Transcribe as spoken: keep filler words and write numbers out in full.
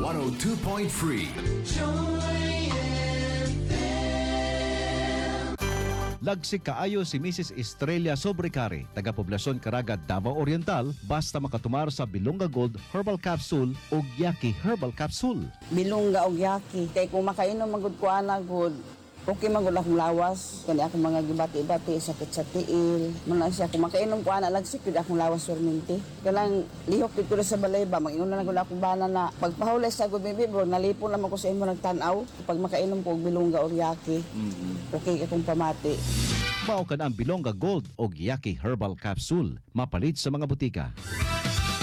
one oh two point three. Lagsik kaayo si Missus Estrella Sobrecari, taga-poblasyon Caraga, Davao Oriental, basta makatumar sa Bilonga Gold Herbal Capsule o Yaki Herbal Capsule. Bilongga og yaki. Kay kung makainom magud ko ana gud, okay magud akong lawas. Kani akong mga gibati-bati sakit sa tiil. Muna siya kung makainom ko ana lagsik gud akong lawas perminti. Kanang lihok gid ko sa balay ba mag-ingon na gud akong bana na pagpahulay sa gud bibi bro nalipon naman ko sa imo nagtan-aw. Pag makainom ko og bilongga og yaki. Mm-hmm. Okay akong pamati. Mao ka na ang Bilonga Gold o Yaki Herbal Capsule, mapalit sa mga butika.